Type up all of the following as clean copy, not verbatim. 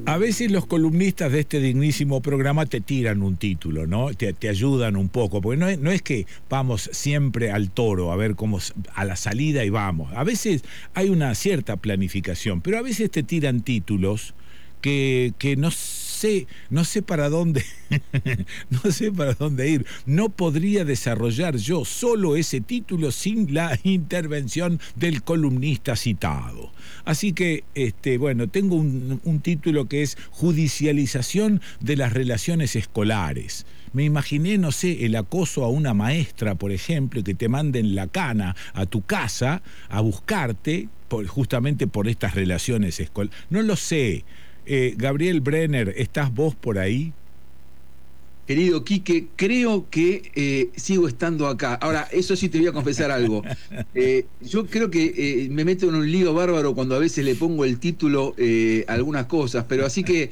A veces los columnistas de este dignísimo programa te tiran un título, ¿no? Te ayudan un poco, porque no es que vamos siempre al toro a ver cómo a la salida y vamos. A veces hay una cierta planificación, pero a veces te tiran títulos que no sé para dónde no sé para dónde ir. No podría desarrollar yo solo ese título sin la intervención del columnista citado. Así que, bueno, tengo un título que es Judicialización de las relaciones escolares. Me imaginé, no sé, el acoso a una maestra, por ejemplo, que te manden la cana a tu casa a buscarte justamente por estas relaciones escolares. No lo sé. Gabriel Brenner, ¿estás vos por ahí? Querido Quique, creo que sigo estando acá. Ahora, eso sí te voy a confesar algo. Yo creo que me meto en un lío bárbaro cuando a veces le pongo el título a algunas cosas, pero así que,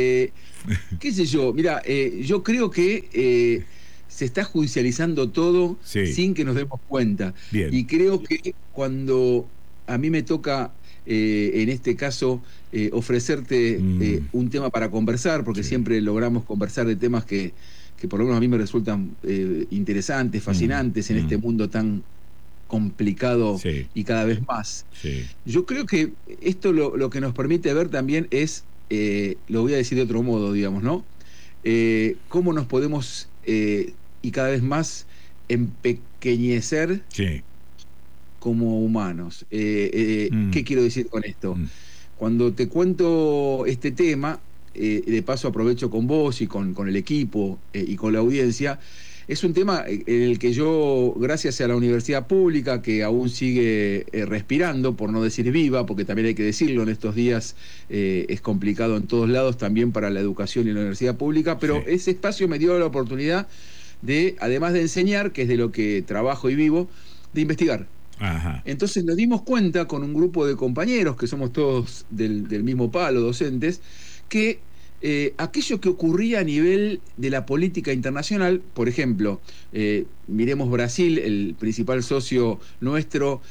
qué sé yo, mira, yo creo que se está judicializando todo sin que nos demos cuenta. Bien. Y creo que cuando a mí me toca, en este caso, ofrecerte un tema para conversar, porque siempre logramos conversar de temas que por lo menos a mí me resultan interesantes, fascinantes en este mundo tan complicado y cada vez más. Yo creo que esto lo que nos permite ver también es, lo voy a decir de otro modo, digamos, ¿no? Cómo nos podemos y cada vez más empequeñecer como humanos. ¿Qué quiero decir con esto? Cuando te cuento este tema, de paso aprovecho con vos y con el equipo y con la audiencia, es un tema en el que yo, gracias a la universidad pública, que aún sigue respirando, por no decir viva, porque también hay que decirlo, en estos días es complicado en todos lados, también para la educación y la universidad pública, pero ese espacio me dio la oportunidad de, además de enseñar, que es de lo que trabajo y vivo, de investigar. Ajá. Entonces nos dimos cuenta con un grupo de compañeros, que somos todos del mismo palo, docentes, que aquello que ocurría a nivel de la política internacional, por ejemplo, miremos Brasil, el principal socio nuestro,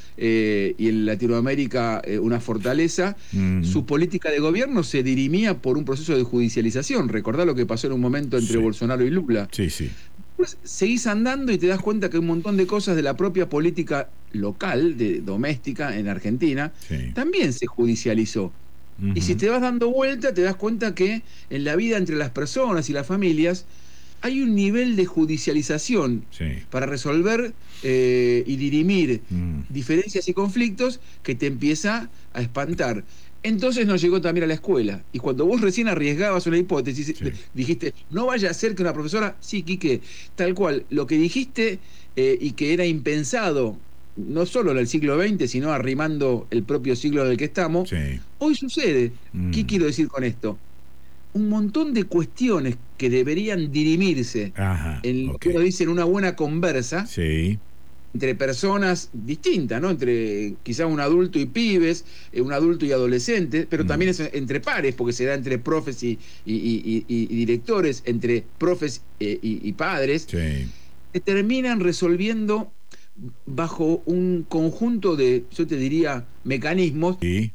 y en Latinoamérica una fortaleza, su política de gobierno se dirimía por un proceso de judicialización. Recordá lo que pasó en un momento entre Bolsonaro y Lula. Pues seguís andando y te das cuenta que un montón de cosas de la propia política local, doméstica en Argentina, también se judicializó. Y si te vas dando vuelta, te das cuenta que en la vida entre las personas y las familias hay un nivel de judicialización para resolver y dirimir diferencias y conflictos que te empieza a espantar. Entonces nos llegó también a la escuela. Y cuando vos recién arriesgabas una hipótesis, dijiste, no vaya a ser que una profesora, sí, Quique, tal cual, lo que dijiste y que era impensado, no solo en el siglo XX, sino arrimando el propio siglo en el que estamos, hoy sucede. ¿Qué quiero decir con esto? Un montón de cuestiones que deberían dirimirse en lo que uno dice en una buena conversa, entre personas distintas, ¿no? Entre quizás un adulto y pibes, un adulto y adolescentes, pero también es entre pares, porque se da entre profes y directores, entre profes y padres, que terminan resolviendo bajo un conjunto de, yo te diría, mecanismos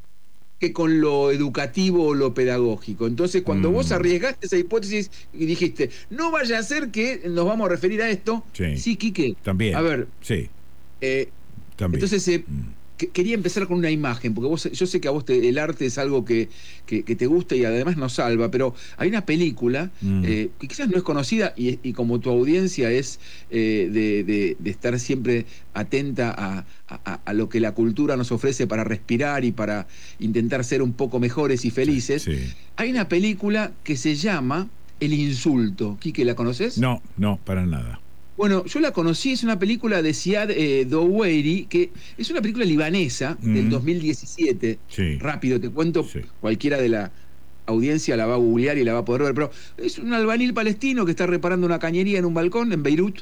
que con lo educativo o lo pedagógico. Entonces, cuando vos arriesgaste esa hipótesis y dijiste, no vaya a ser que nos vamos a referir a esto, sí, Quique, también. A ver, también. Entonces quería empezar con una imagen, porque yo sé que a vos el arte es algo que te gusta y además nos salva, pero hay una película que quizás no es conocida y como tu audiencia es de estar siempre atenta a lo que la cultura nos ofrece para respirar y para intentar ser un poco mejores y felices, hay una película que se llama El Insulto. Quique, ¿la conoces? No, para nada. Bueno, yo la conocí, es una película de Ziad Doueiri, que es una película libanesa del 2017. Rápido, te cuento, cualquiera de la audiencia la va a googlear y la va a poder ver, pero es un albañil palestino que está reparando una cañería en un balcón en Beirut.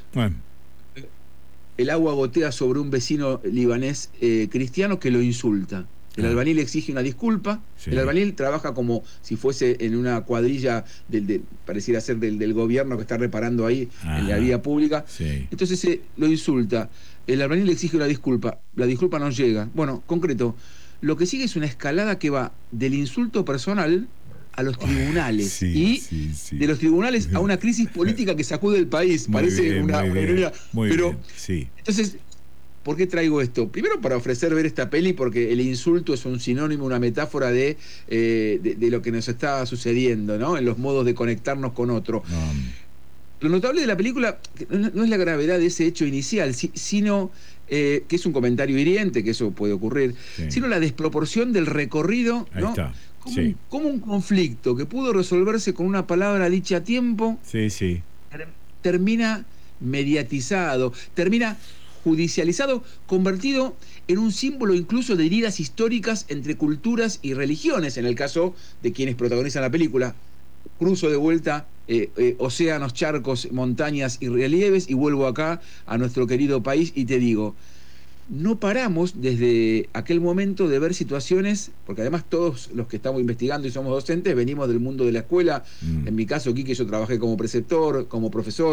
El agua gotea sobre un vecino libanés cristiano que lo insulta. El albañil exige una disculpa. El albañil trabaja como si fuese en una cuadrilla pareciera ser del gobierno que está reparando ahí en la vía pública. Entonces lo insulta. El albañil le exige una disculpa. La disculpa no llega. Bueno, concreto, lo que sigue es una escalada que va del insulto personal a los tribunales Sí, y de los tribunales a una crisis política que sacude el país. Muy Parece bien, una muy bien, ironía. muy Pero bien, sí. entonces, ¿por qué traigo esto? Primero para ofrecer ver esta peli, porque el insulto es un sinónimo, una metáfora de lo que nos está sucediendo, ¿no? En los modos de conectarnos con otro. Lo notable de la película no es la gravedad de ese hecho inicial, sino que es un comentario hiriente, que eso puede ocurrir, Sí. sino la desproporción del recorrido, Ahí ¿no? está. Como, Sí. como un conflicto que pudo resolverse con una palabra dicha a tiempo, Sí, sí. termina mediatizado, termina judicializado, convertido en un símbolo incluso de heridas históricas entre culturas y religiones, en el caso de quienes protagonizan la película. Cruzo de vuelta océanos, charcos, montañas y relieves y vuelvo acá a nuestro querido país y te digo, no paramos desde aquel momento de ver situaciones, porque además todos los que estamos investigando y somos docentes venimos del mundo de la escuela. En mi caso, aquí que yo trabajé como preceptor, como profesor,